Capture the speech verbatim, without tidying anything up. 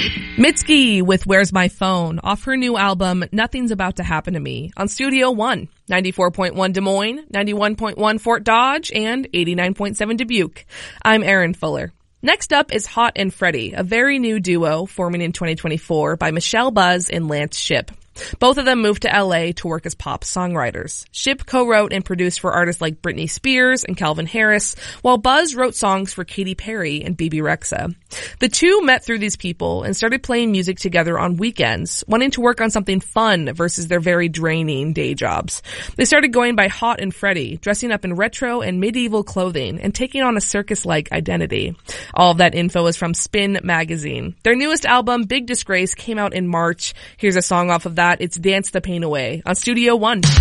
Mitski with Where's My Phone off her new album Nothing's About to Happen to Me on Studio One, ninety-four point one Des Moines, ninety-one point one Fort Dodge, and eighty-nine point seven Dubuque. I'm Erin Fuller. Next up is Hot and Freddie, a very new duo forming in twenty twenty-four by Michelle Buzz and Lance Shipp. Both of them moved to L A to work as pop songwriters. Shipp co-wrote and produced for artists like Britney Spears and Calvin Harris, while Buzz wrote songs for Katy Perry and B B Rexha. The two met through these people and started playing music together on weekends, wanting to work on something fun versus their very draining day jobs. They started going by Hot and Freddie, dressing up in retro and medieval clothing and taking on a circus-like identity. All of that info is from Spin Magazine. Their newest album, Big Disgrace, came out in March. Here's a song off of that. It's Dance the Pain Away on Studio One.